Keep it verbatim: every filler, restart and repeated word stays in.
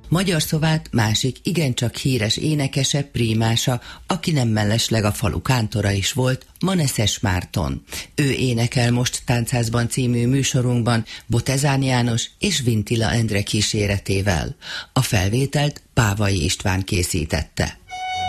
Magyar Szovát másik igencsak híres énekese, prímása, aki nem mellesleg a falu kántora is volt, Maneszes Márton. Ő énekel most Táncházban című műsorunkban Botezán János és Vintila Endre kíséretével. A felvételt Pávai István készítette.